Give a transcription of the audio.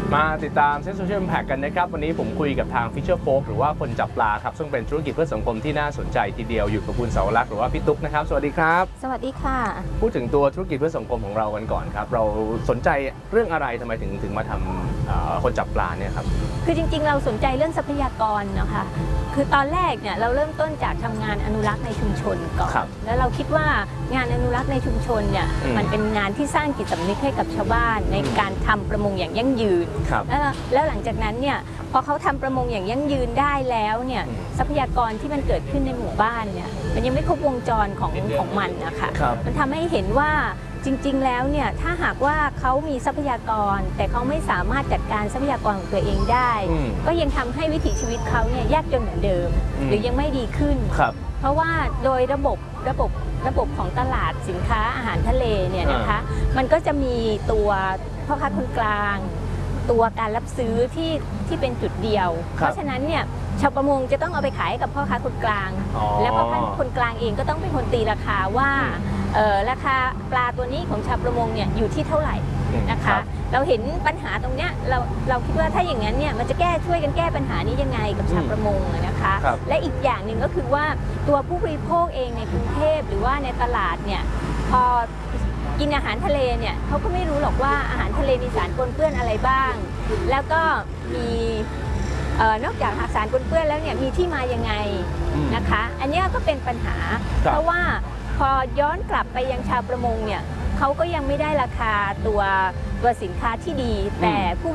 มาติดตามเซ็นโซเชียล Impact กันนะครับวันนี้ผมคุยกับทาง Fisher Folk หรือว่าคนจับปลาครับซึ่งเป็นธุรกิจเพื่อสังคมที่น่าสนใจทีเดียวอยู่กับคุณเสาวรักษ์หรือว่าพี่ตุ๊กนะครับสวัสดีครับสวัสดีค่ะพูดถึงตัวธุรกิจเพื่อสังคมของเรากันก่อนครับเราสนใจเรื่องอะไรทำไมถึงมาทำคนจับปลาเนี่ยครับคือจริงๆเราสนใจเรื่องทรัพยากรนะคะคือตอนแรกเนี่ยเราเริ่มต้นจากทำงานอนุรักษ์ในชุมชนก่อนแล้วเราคิดว่างานอนุรักษ์ในชุมชนเนี่ยมันเป็นงานที่สร้างจิตสำนึกให้กับชาวบ้านในการทำประมงอย่างยั่งยืนแล้วหลังจากนั้นเนี่ยพอเขาทำประมงอย่างยั่งยืนได้แล้วเนี่ยทรัพยากรที่มันเกิดขึ้นในหมู่บ้านเนี่ยมันยังไม่ครบวงจรของมันนะคะมันทำให้เห็นว่าจริงๆแล้วเนี่ยถ้าหากว่าเขามีทรัพยากรแต่เขาไม่สามารถจัดการทรัพยากรของตัวเองได้ก็ยังทำให้วิถีชีวิตเขาเนี่ยยากจนเหมือนเดิมหรือยังไม่ดีขึ้นเพราะว่าโดยระบบของตลาดสินค้าอาหารทะเลเนี่ยนะคะมันก็จะมีตัวพ่อค้าคนกลางตัวการรับซื้อที่เป็นจุดเดียวเพราะฉะนั้นเนี่ยชาวประมงจะต้องเอาไปขายกับพ่อค้าคนกลางและพ่อค้าคนกลางเองก็ต้องเป็นคนตีราคาว่าราคาปลาตัวนี้ของชาวประมงเนี่ยอยู่ที่เท่าไหร่นะคะเราเห็นปัญหาตรงเนี้ยเราคิดว่าถ้าอย่างนั้นเนี่ยมันจะช่วยกันแก้ปัญหานี้ยังไงกับชาวประมงนะคะและอีกอย่างหนึ่งก็คือว่าตัวผู้บริโภคเองในกรุงเทพหรือว่าในตลาดเนี่ยพอกินอาหารทะเลเนี่ยเขาก็ไม่รู้หรอกว่าอาหารทะเลมีสารปนเปื้อนอะไรบ้างแล้วก็มีนอกจากสารปนเปื้อนแล้วเนี่ยมีที่มายังไงนะคะอันนี้ก็เป็นปัญหาเพราะว่าพอย้อนกลับไปยังชาวประมงเนี่ยเขาก็ยังไม่ได้ราคาตัวสินค้าที่ดีแต่ผู้